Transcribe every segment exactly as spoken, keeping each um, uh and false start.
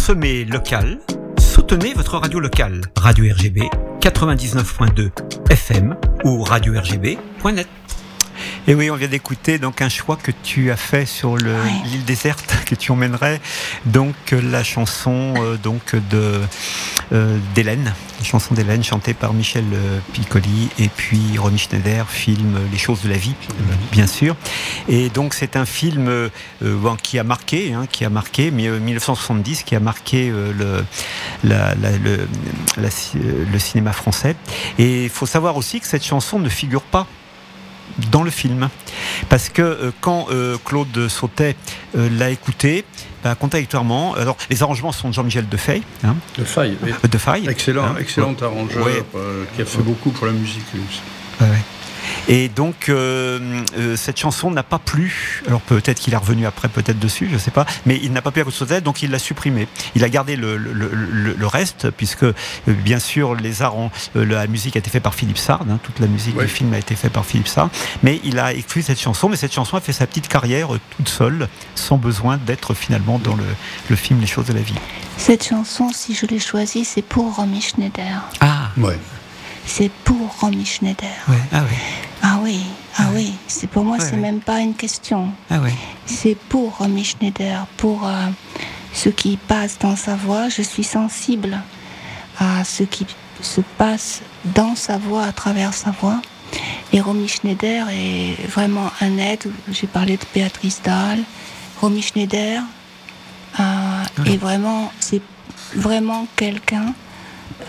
Consommez local, soutenez votre radio locale. Radio R G B quatre-vingt-dix-neuf point deux F M ou radio R G B point net. Et oui, on vient d'écouter donc un choix que tu as fait sur le, ouais. l'île déserte que tu emmènerais, donc la chanson euh, donc de euh, d'Hélène, la chanson d'Hélène chantée par Michel Piccoli et puis Romy Schneider, film Les choses de la vie, euh, bien sûr. Et donc c'est un film euh, bon, qui a marqué, hein, qui a marqué, mais euh, dix-neuf cent soixante-dix, qui a marqué euh, le, la, la, le, la, le cinéma français. Et il faut savoir aussi que cette chanson ne figure pas dans le film, parce que euh, quand euh, Claude Sautet euh, l'a écouté, bah, contradictoirement, alors les arrangements sont de Jean-Michel Defay, hein, Defay, oui. euh, Defay, excellent, hein, excellent euh, arrangeur ouais. euh, qui a fait beaucoup pour la musique. Ouais, ouais. Et donc euh, euh, cette chanson n'a pas plu. Alors peut-être qu'il est revenu après, peut-être dessus, je sais pas. Mais il n'a pas plu à Claude Sautet, donc il l'a supprimé. Il a gardé le, le, le, le reste, puisque euh, bien sûr les arrangements, euh, la musique a été faite par Philippe Sard. Hein, toute la musique ouais. du film a été faite par Philippe Sard. Mais il a exclu cette chanson. Mais cette chanson a fait sa petite carrière euh, toute seule, sans besoin d'être finalement dans le, le film Les choses de la vie. Cette chanson, si je l'ai choisie, c'est pour Romy Schneider. Ah. Ouais. C'est pour Romy Schneider. Ouais. Ah oui. Ah oui, ah ouais. oui. C'est pour moi, ouais, c'est ouais. même pas une question. Ah oui. C'est pour Romy Schneider, pour euh, ce qui passe dans sa voix. Je suis sensible à ce qui se passe dans sa voix, à travers sa voix. Et Romy Schneider est vraiment un aide. J'ai parlé de Béatrice Dalle. Romy Schneider euh, ouais. est vraiment, c'est vraiment quelqu'un. Euh,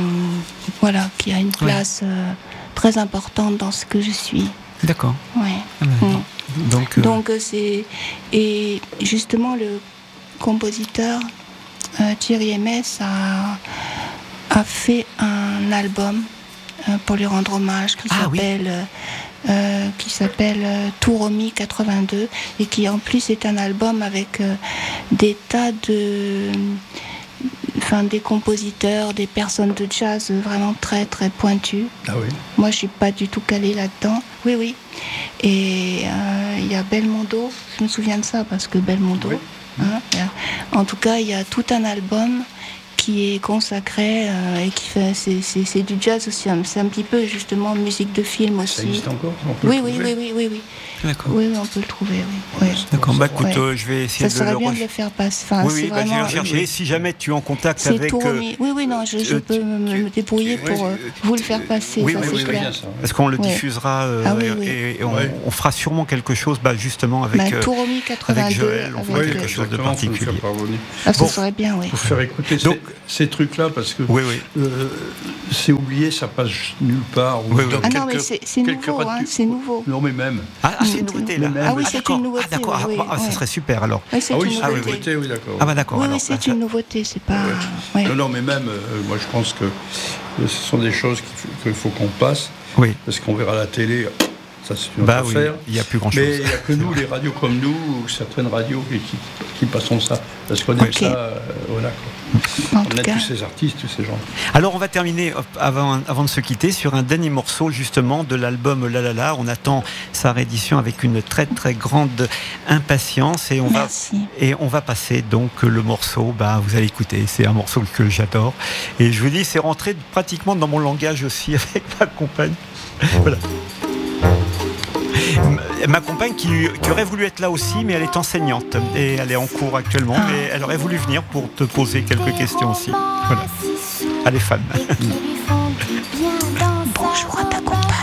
voilà, qui a une place ouais. euh, très importante dans ce que je suis. D'accord. Ouais. Ah ben, mmh. Donc, euh... donc c'est et justement le compositeur euh, Thierry Hermès a a fait un album euh, pour lui rendre hommage qui ah, s'appelle oui. euh, qui s'appelle euh, Tout Romy quatre-vingt-deux et qui en plus est un album avec euh, des tas de Enfin, des compositeurs, des personnes de jazz vraiment très très pointues. Ah oui. Moi, je suis pas du tout calée là-dedans. Oui, oui. Et il euh, y a Belmondo. Je me souviens de ça parce que Belmondo. Oui. Hein, y a, en tout cas, il y a tout un album qui est consacré euh, et qui fait c'est, c'est, c'est du jazz aussi. C'est un petit peu justement musique de film aussi. Ça existe encore. On peut oui, le oui, oui, oui, oui, oui. D'accord. Oui, on peut le trouver. Oui. oui. D'accord. Bah écoute, ouais. euh, je vais essayer ça de serait le bien re... de le faire passer. Enfin, oui, oui, c'est bah, vraiment... je vais rechercher. Oui. Si jamais tu es en contact c'est avec. Tout euh, oui, oui, non, je, je euh, peux tu, me, tu, me débrouiller tu, pour euh, vous le faire passer. Oui, ça, oui, c'est oui, clair. bien ça. Parce qu'on le ouais. diffusera euh, ah, oui, oui. et, et on, ouais. on fera sûrement quelque chose, bah, justement avec. Bah, Tout Romy quatre-vingt-deux. Avec Joël, on fera avec quelque euh, chose de particulier. Ah, ça bon. serait bien, oui. Pour faire écouter Donc, ces, ces trucs-là, parce que oui, oui. Euh, c'est oublié, ça passe nulle part. Ou oui, oui. Ah non, mais c'est, c'est nouveau, hein, c'est nouveau. Non, mais même. Ah, ah c'est une nouveauté là. Ah oui, ah, c'est d'accord. une nouveauté. Ah, d'accord. Oui, ah, ah, ça oui. serait super alors. Oui, c'est ah oui, une c'est une nouveauté. nouveauté, oui, d'accord. Ah bah d'accord. Oui, alors, oui, c'est une nouveauté, c'est pas. Ouais. Ouais. Non, non, mais même, euh, moi je pense que ce sont des choses qu'il faut, qu'il faut qu'on passe. Oui. Parce qu'on verra la télé. Ça, c'est une bah autre oui, affaire. Il n'y a plus grand-chose. Mais il n'y a que nous, les radios comme nous, ou certaines radios qui, qui, qui passons ça. Parce qu'on aime okay. ça, euh, voilà. Quoi. On a tous ces artistes, tous ces gens. Alors, on va terminer, avant, avant de se quitter, sur un dernier morceau, justement, de l'album La La La. On attend sa réédition avec une très, très grande impatience. Et on, va, et on va passer, donc, le morceau, bah, vous allez écouter, c'est un morceau que j'adore. Et je vous dis, c'est rentré pratiquement dans mon langage aussi avec ma compagne. Voilà. Ma compagne qui, qui aurait voulu être là aussi, mais elle est enseignante et elle est en cours actuellement, ah. mais elle aurait voulu venir pour te poser quelques questions aussi. Voilà. Elle est fan.